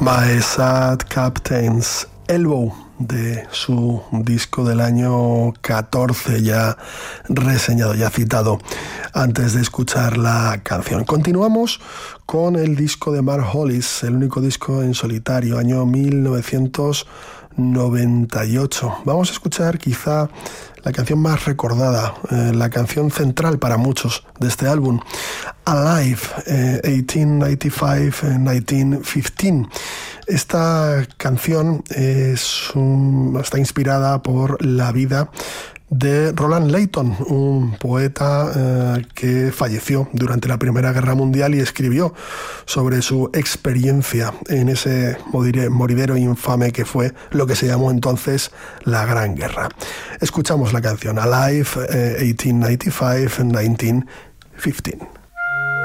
My Sad Captain's Elbow, de su disco del año 14, ya reseñado, ya citado antes de escuchar la canción. Continuamos con el disco de Mark Hollis, el único disco en solitario, año 1998. Vamos a escuchar quizá la canción más recordada, la canción central para muchos de este álbum, Alive, 1895-1915. Esta canción está inspirada por la vida de Roland Layton, un poeta que falleció durante la Primera Guerra Mundial y escribió sobre su experiencia en ese moridero infame que fue lo que se llamó entonces la Gran Guerra. Escuchamos la canción Alive, 1895-1915.